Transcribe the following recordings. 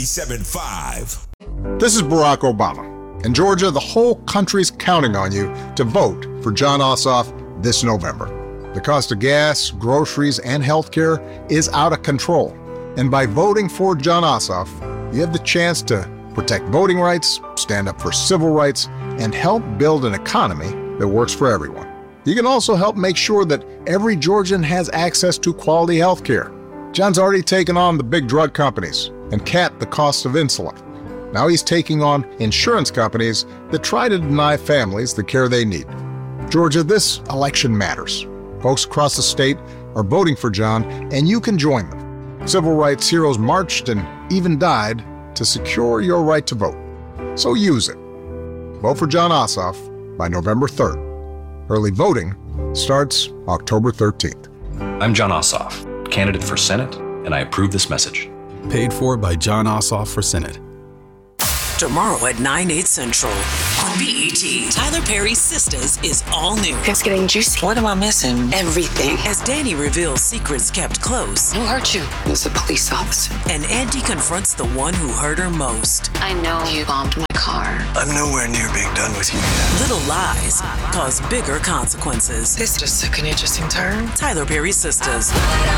97.5. This is Barack Obama. In Georgia, the whole country's counting on you to vote for Jon Ossoff this November. The cost of gas, groceries, and healthcare is out of control. And by voting for Jon Ossoff, you have the chance to protect voting rights, stand up for civil rights, and help build an economy that works for everyone. You can also help make sure that every Georgian has access to quality healthcare. John's already taken on the big drug companies and capped the cost of insulin. Now he's taking on insurance companies that try to deny families the care they need. Georgia, this election matters. Folks across the state are voting for John, and you can join them. Civil rights heroes marched and even died to secure your right to vote. So use it. Vote for Jon Ossoff by November 3rd. Early voting starts October 13th. I'm Jon Ossoff, candidate for Senate, and I approve this message. Paid for by Jon Ossoff for Senate. Tomorrow at 9/8 Central on BET. Tyler Perry's Sisters is all new. It's getting juicy. What am I missing? Everything. As Danny reveals secrets kept close. Who hurt you? It was a police officer. And Andy confronts the one who hurt her most. I know you bombed my car. I'm nowhere near being done with you yet. Little lies cause bigger consequences. This just took an interesting turn. Tyler Perry's Sisters.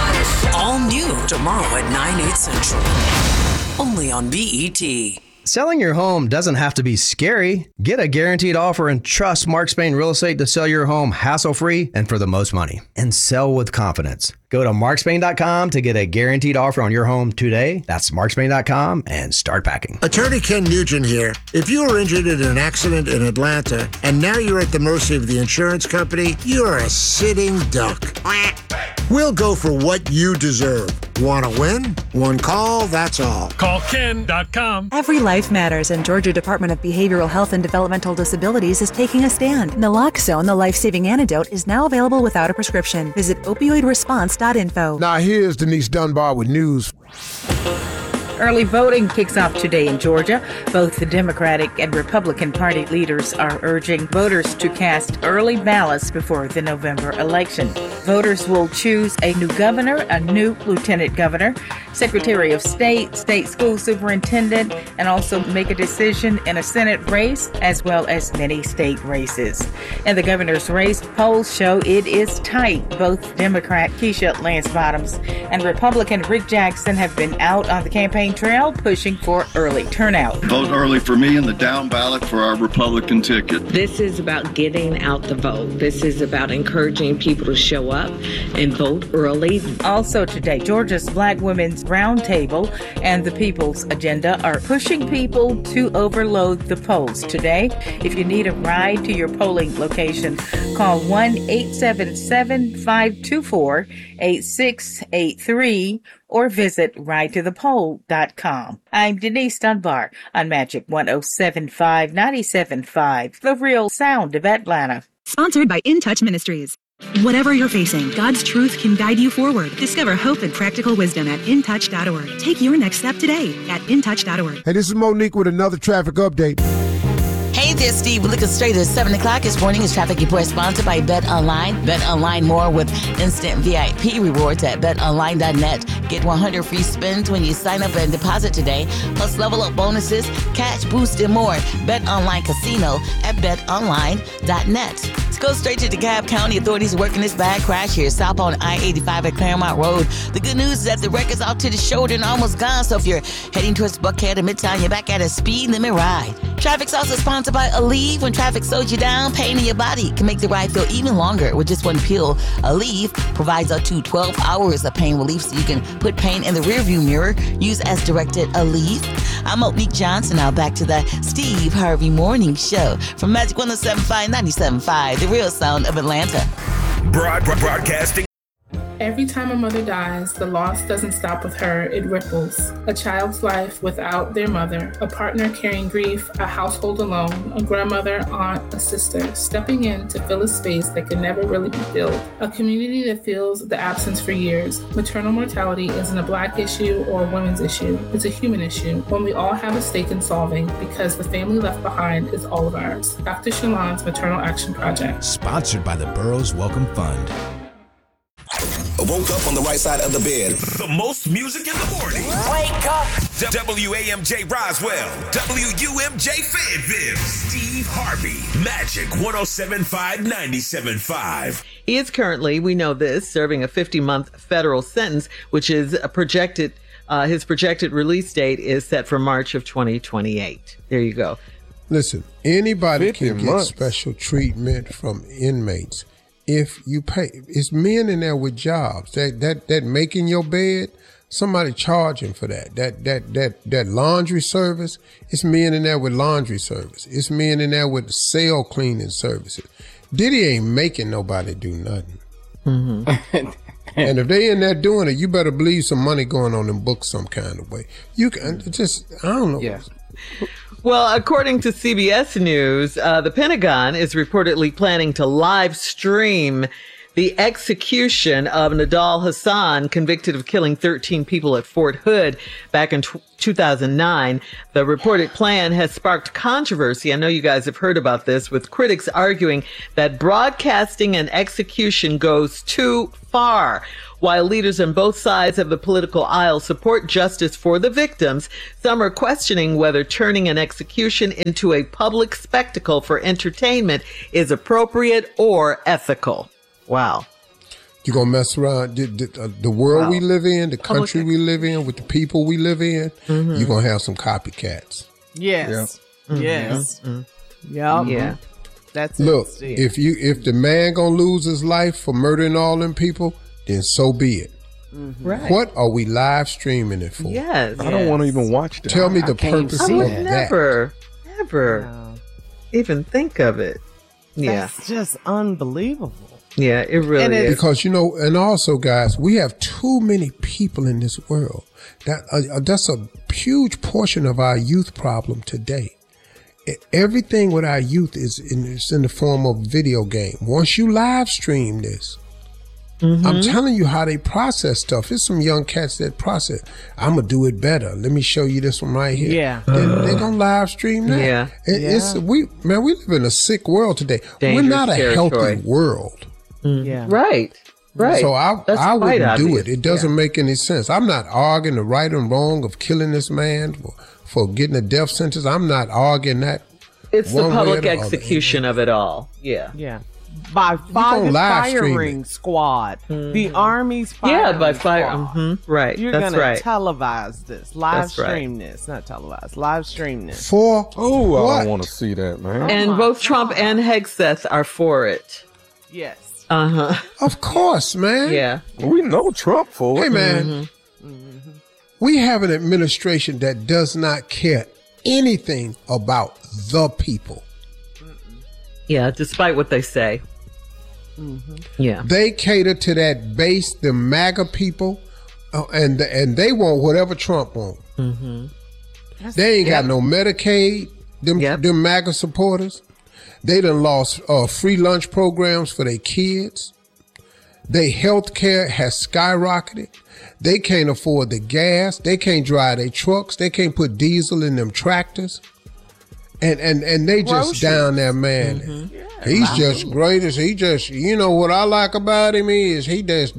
All new tomorrow at 9/8 Central. Only on BET. Selling your home doesn't have to be scary. Get a guaranteed offer and trust Mark Spain Real Estate to sell your home hassle-free and for the most money. And sell with confidence. Go to markspain.com to get a guaranteed offer on your home today. That's markspain.com and start packing. Attorney Ken Nugent here. If you were injured in an accident in Atlanta and now you're at the mercy of the insurance company, you're a sitting duck. We'll go for what you deserve. Want to win? One call, that's all. Call Ken.com. Every life matters, and Georgia Department of Behavioral Health and Developmental Disabilities is taking a stand. Naloxone, the life-saving antidote, is now available without a prescription. Visit opioidresponse.info. Now here's Denise Dunbar with news. Early voting kicks off today in Georgia. Both the Democratic and Republican Party leaders are urging voters to cast early ballots before the November election. Voters will choose a new governor, a new lieutenant governor, Secretary of State, state school superintendent, and also make a decision in a Senate race, as well as many state races. In the governor's race, polls show it is tight. Both Democrat Keisha Lance Bottoms and Republican Rick Jackson have been out on the campaign trail pushing for early turnout. Vote early for me in the down ballot for our Republican ticket. This is about getting out the vote. This is about encouraging people to show up and vote early. Also today, Georgia's Black Women's Roundtable and the People's Agenda are pushing people to overload the polls today. If you need a ride to your polling location, call 1-877-524-8683 or visit ridetothepoll.com. I'm Denise Dunbar on Magic 107.5, 97.5, the real sound of Atlanta. Sponsored by In Touch Ministries. Whatever you're facing, God's truth can guide you forward. Discover hope and practical wisdom at intouch.org. Take your next step today at intouch.org. Hey, this is Monique with another traffic update. Hey there, Steve. We're looking straight at 7 o'clock. This morning is Traffic Report sponsored by BetOnline. BetOnline more with instant VIP rewards at betonline.net. Get 100 free spins when you sign up and deposit today, plus level up bonuses, cash boost, and more. BetOnline Casino at betonline.net. Let's go straight to DeKalb County. Authorities are working this bad crash here southbound I-85 at Claremont Road. The good news is that the wreck is off to the shoulder and almost gone, so if you're heading towards Buckhead or Midtown, you're back at a speed limit ride. Traffic's also sponsored by Aleve. When traffic slows you down, pain in your body can make the ride feel even longer with just one pill. Aleve provides up to 12 hours of pain relief so you can put pain in the rearview mirror. Use as directed Aleve. I'm Monique Johnson. Now back to the Steve Harvey Morning Show from Magic 107.5, 97.5, the real sound of Atlanta. Broadcasting. Every time a mother dies, the loss doesn't stop with her, it ripples. A child's life without their mother, a partner carrying grief, a household alone, a grandmother, aunt, a sister, stepping in to fill a space that can never really be filled. A community that feels the absence for years. Maternal mortality isn't a Black issue or a women's issue. It's a human issue, one we all have a stake in solving because the family left behind is all of ours. Dr. Shalon's Maternal Action Project. Sponsored by the Burroughs Welcome Fund. Woke up on the right side of the bed. The most music in the morning. Wake up. WAMJ Roswell. WUMJ Fayetteville. Steve Harvey. Magic 107.5 97.5. He is currently, we know this, serving a 50-month federal sentence, which is projected. His projected release date is set for March of 2028. There you go. Listen, anybody can get special treatment from inmates if you pay. It's men in there with jobs that making your bed. Somebody charging for that. That laundry service. It's men in there with laundry service. It's men in there with cell cleaning services. Diddy ain't making nobody do nothing. Mm-hmm. And if they in there doing it, you better believe some money going on in books some kind of way. You can just, I don't know. Yeah. Well, according to CBS News, the Pentagon is reportedly planning to live stream the execution of Nidal Hasan, convicted of killing 13 people at Fort Hood back in 2009. The reported plan has sparked controversy. I know you guys have heard about this, with critics arguing that broadcasting an execution goes too far. While leaders on both sides of the political aisle support justice for the victims, some are questioning whether turning an execution into a public spectacle for entertainment is appropriate or ethical. Wow. You're going to mess around the world we live in, the country we live in, with the people we live in, you're going to have some copycats. Yes. Yep. Yes. Mm-hmm. Yep. Yeah. That's Look, it. if the man going to lose his life for murdering all them people, then so be it. Mm-hmm. Right. What are we live streaming it for? Yes. I don't want to even watch that. Tell me the purpose of that. Never even think of it. That's just unbelievable. Yeah, it really is. Because, and also, guys, we have too many people in this world. That's a huge portion of our youth problem today. Everything with our youth is in the form of video game. Once you live stream this, I'm telling you how they process stuff. There's some young cats that process. I'm going to do it better. Let me show you this one right here. Yeah. They're going to live stream that. Yeah. We live in a sick world today. Dangerous We're not a territory. healthy world. Yeah. Right. So I wouldn't do obvious. it. It doesn't make any sense. I'm not arguing the right and wrong of killing this man for getting a death sentence. I'm not arguing that. It's the public execution of it all. Yeah. Yeah. By firing squad. The Army's firing squad. Right. You're That's going right. to televise this. Live stream this. Not televise. Live stream this. For I don't want to see that, man. And both Trump and Hegseth are for it. Yes. Of course, man. Yeah. We know Trump for it. Hey, man. We have an administration that does not care anything about the people. Yeah, despite what they say. Yeah. They cater to that base, the MAGA people, and they want whatever Trump wants. They ain't got no Medicaid, them MAGA supporters. They done lost free lunch programs for their kids. Their health care has skyrocketed. They can't afford the gas. They can't drive their trucks. They can't put diesel in them tractors. And they just down there, man. He's just greatest. He just, what I like about him is he does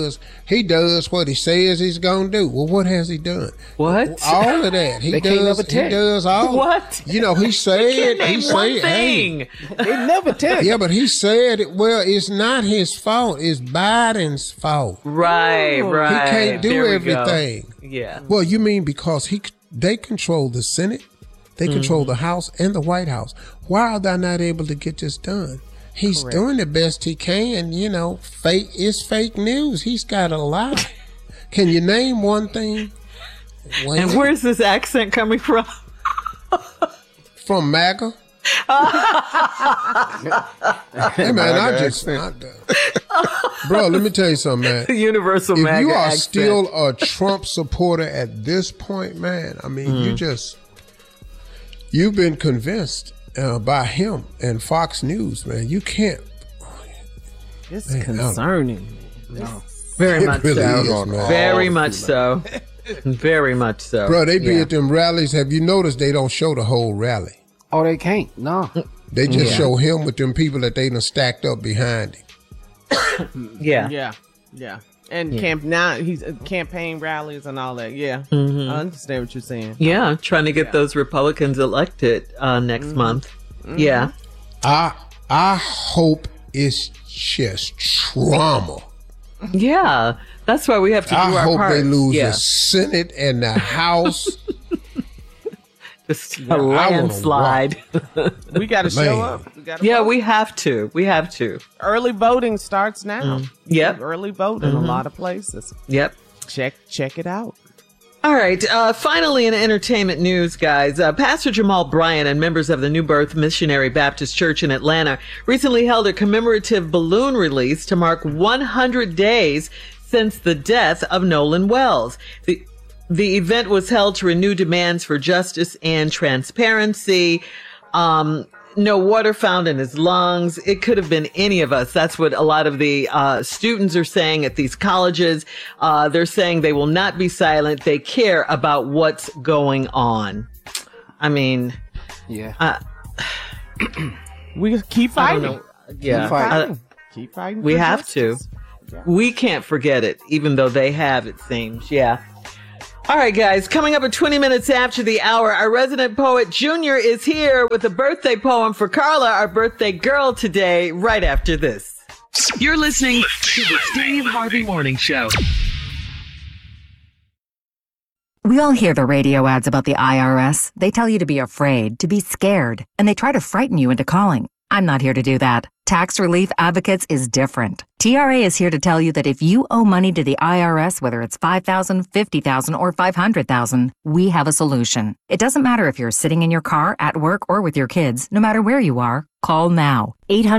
what he says he's gonna do. Well, what has he done? All of that. He does all. What? He said They never tell. Yeah, but he said it. Well, it's not his fault. It's Biden's fault. Right. He can't do everything. Yeah. Well, you mean because they control the Senate? They control the House and the White House. Why are they not able to get this done? He's doing the best he can. It's fake news. He's got a lot. Can you name one thing? And where's this accent coming from? From MAGA. Hey, man, bro, let me tell you something, man. Universal if MAGA you are accent. still a Trump supporter at this point, man, I mean, you've been convinced by him and Fox News, man. You can't. It's concerning. Very much really so. is, man. Very much so. Very much so. Bro, they be at them rallies. Have you noticed they don't show the whole rally? Oh, they can't. No. They just show him with them people that they done stacked up behind him. Yeah. Yeah. And he's campaign rallies and all that. Yeah. Mm-hmm. I understand what you're saying. Yeah. Trying to get those Republicans elected next month. Mm-hmm. Yeah. I hope it's just trauma. Yeah. That's why we have to do our part. I hope they lose the Senate and the House. Just a landslide. We got to show up. We have to. We have to. Early voting starts now. Yep. Early voting in a lot of places. Yep. Check it out. All right. Finally, in entertainment news, guys, Pastor Jamal Bryant and members of the New Birth Missionary Baptist Church in Atlanta recently held a commemorative balloon release to mark 100 days since the death of Nolan Wells. The event was held to renew demands for justice and transparency. No water found in his lungs. It could have been any of us. That's what a lot of the students are saying at these colleges. They're saying they will not be silent. They care about what's going on. I mean, we keep fighting. Keep fighting. We have to. We can't forget it, even though they have, it seems. Yeah. All right, guys, coming up at 20 minutes after the hour, our resident poet Junior is here with a birthday poem for Carla, our birthday girl today, right after this. You're listening to the Steve Harvey Morning Show. We all hear the radio ads about the IRS. They tell you to be afraid, to be scared, and they try to frighten you into calling. I'm not here to do that. Tax Relief Advocates is different. TRA is here to tell you that if you owe money to the IRS, whether it's $5,000, $50,000, or $500,000, we have a solution. It doesn't matter if you're sitting in your car, at work, or with your kids. No matter where you are, call now.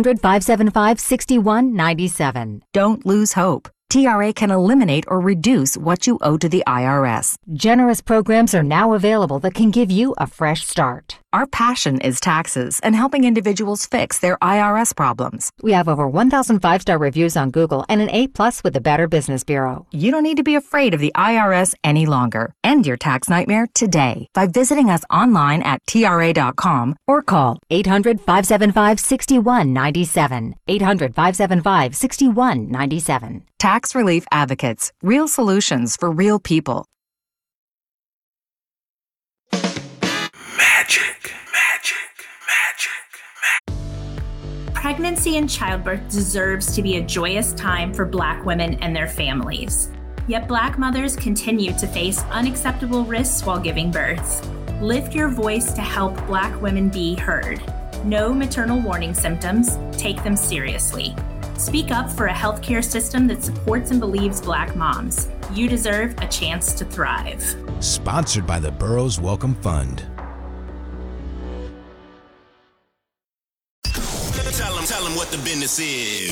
800-575-6197. Don't lose hope. TRA can eliminate or reduce what you owe to the IRS. Generous programs are now available that can give you a fresh start. Our passion is taxes and helping individuals fix their IRS problems. We have over 1,000 5-star reviews on Google and an A+ with the Better Business Bureau. You don't need to be afraid of the IRS any longer. End your tax nightmare today by visiting us online at TRA.com or call 800-575-6197. 800-575-6197. Tax Relief Advocates. Real solutions for real people. Pregnancy and childbirth deserves to be a joyous time for Black women and their families. Yet Black mothers continue to face unacceptable risks while giving birth. Lift your voice to help Black women be heard. Know maternal warning symptoms. Take them seriously. Speak up for a healthcare system that supports and believes Black moms. You deserve a chance to thrive. Sponsored by the Burroughs Welcome Fund. Tell them what the business is.